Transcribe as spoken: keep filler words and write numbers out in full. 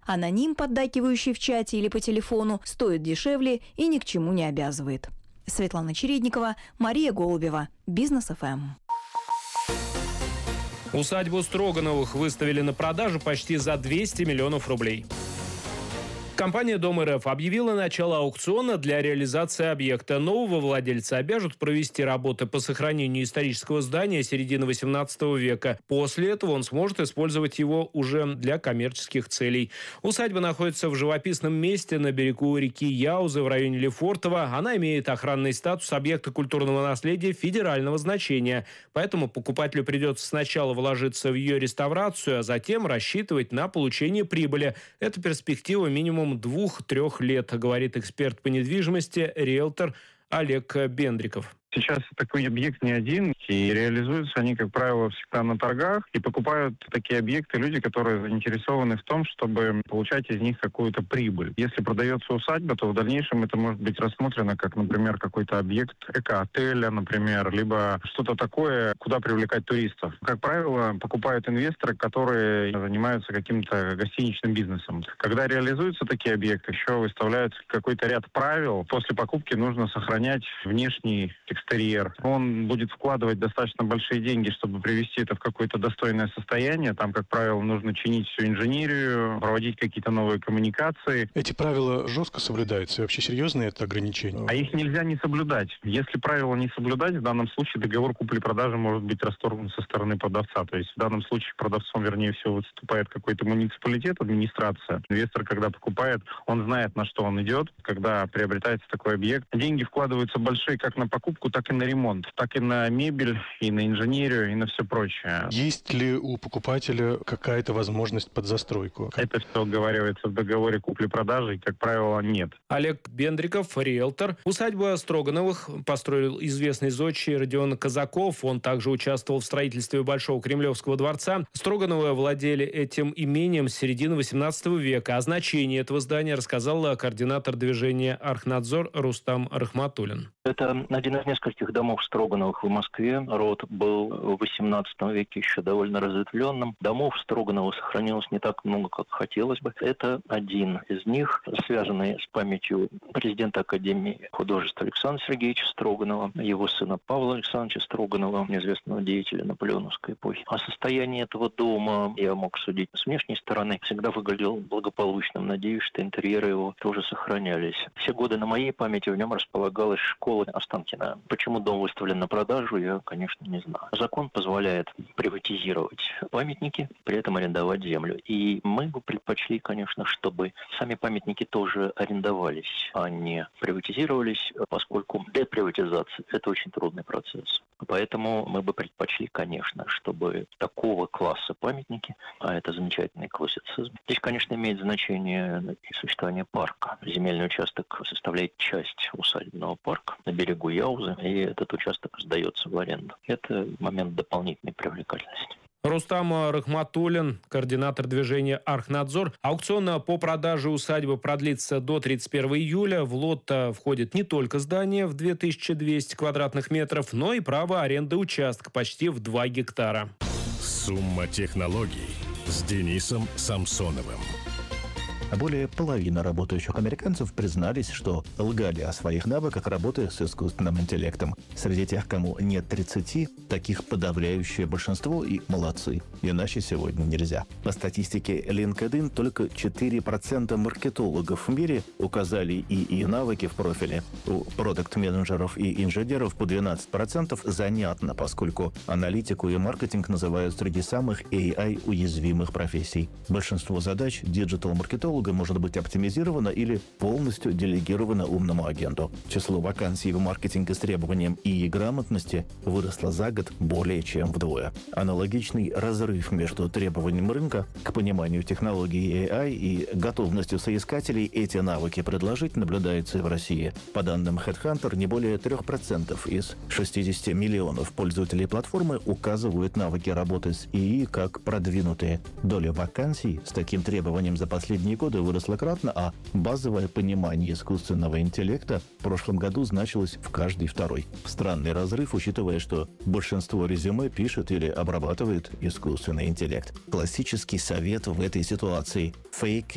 Аноним, поддакивающий в чате или по телефону, стоит дешевле и ни к чему не обязывает. Светлана Чередникова, Мария Голубева, Бизнес эф эм. Усадьбу Строгановых выставили на продажу почти за двести миллионов рублей. Компания «Дом эр эф» объявила начало аукциона для реализации объекта. Нового владельца обяжут провести работы по сохранению исторического здания середины восемнадцатого века. После этого он сможет использовать его уже для коммерческих целей. Усадьба находится в живописном месте на берегу реки Яузы в районе Лефортово. Она имеет охранный статус объекта культурного наследия федерального значения. Поэтому покупателю придется сначала вложиться в ее реставрацию, а затем рассчитывать на получение прибыли. Это перспектива минимум двух-трех лет, говорит эксперт по недвижимости, риэлтор Олег Бендриков. Сейчас такой объект не один, и реализуются они, как правило, всегда на торгах, и покупают такие объекты люди, которые заинтересованы в том, чтобы получать из них какую-то прибыль. Если продается усадьба, то в дальнейшем это может быть рассмотрено как, например, какой-то объект эко-отеля, например, либо что-то такое, куда привлекать туристов. Как правило, покупают инвесторы, которые занимаются каким-то гостиничным бизнесом. Когда реализуются такие объекты, еще выставляется какой-то ряд правил. После покупки нужно сохранять внешний экстерьер. Он будет вкладывать достаточно большие деньги, чтобы привести это в какое-то достойное состояние. Там, как правило, нужно чинить всю инженерию, проводить какие-то новые коммуникации. Эти правила жестко соблюдаются? И вообще серьезные это ограничения? А их нельзя не соблюдать. Если правила не соблюдать, в данном случае договор купли-продажи может быть расторгнут со стороны продавца. То есть в данном случае продавцом, вернее всего, выступает какой-то муниципалитет, администрация. Инвестор, когда покупает, он знает, на что он идет. Когда приобретается такой объект, деньги вкладываются большие как на покупку, так и на ремонт, так и на мебель, и на инженерию, и на все прочее. Есть ли у покупателя какая-то возможность под застройку? Это все оговаривается в договоре купли-продажи, и, как правило, нет. Олег Бендриков, риэлтор. Усадьбу Строгановых построил известный зодчий Родион Казаков. Он также участвовал в строительстве Большого Кремлевского дворца. Строгановы владели этим имением с середины восемнадцатого века. О значении этого здания рассказал координатор движения «Архнадзор» Рустам Рахматуллин. Это один из нескольких домов Строгановых в Москве. Род был в восемнадцатом веке еще довольно разветвленным. Домов Строгановых сохранилось не так много, как хотелось бы. Это один из них, связанный с памятью президента Академии художеств Александра Сергеевича Строганова, его сына Павла Александровича Строганова, известного деятеля наполеоновской эпохи. О состоянии этого дома я мог судить с внешней стороны. Всегда выглядел благополучным. Надеюсь, что интерьеры его тоже сохранялись. Все годы на моей памяти в нем располагалась школа Останкина. Почему дом выставлен на продажу, я, конечно, не знаю. Закон позволяет приватизировать памятники, при этом арендовать землю. И мы бы предпочли, конечно, чтобы сами памятники тоже арендовались, а не приватизировались, поскольку деприватизация – это очень трудный процесс. Поэтому мы бы предпочли, конечно, чтобы такого класса памятники, а это замечательный классицизм. Здесь, конечно, имеет значение существование парка. Земельный участок составляет часть усадебного парка на берегу Яузы, и этот участок сдается в аренду. Это момент дополнительной привлекательности. Рустам Рахматуллин, координатор движения «Архнадзор». Аукцион по продаже усадьбы продлится до тридцать первого июля. В лот входит не только здание в две тысячи двести квадратных метров, но и право аренды участка почти в два гектара. Сумма технологий с Денисом Самсоновым. Более половины работающих американцев признались, что лгали о своих навыках работы с искусственным интеллектом. Среди тех, кому нет тридцати, таких подавляющее большинство и молодцы. Иначе сегодня нельзя. По статистике LinkedIn только четыре процента маркетологов в мире указали ИИ навыки в профиле. У продакт-менеджеров и инженеров по двенадцать процентов занятно, поскольку аналитику и маркетинг называют среди самых эй ай-уязвимых профессий. Большинство задач диджитал-маркетологов может быть оптимизировано или полностью делегировано умному агенту. Число вакансий в маркетинге с требованием ИИ грамотности выросло за год более чем вдвое. Аналогичный разрыв между требованием рынка к пониманию технологий эй ай и готовностью соискателей эти навыки предложить наблюдается и в России. По данным HeadHunter, не более трех процентов из шестидесяти миллионов пользователей платформы указывают навыки работы с ИИ как продвинутые. Доля вакансий с таким требованием за последние годы выросла кратно, а базовое понимание искусственного интеллекта в прошлом году значилось в каждой второй. Странный разрыв, учитывая, что большинство резюме пишет или обрабатывает искусственный интеллект. Классический совет в этой ситуации – fake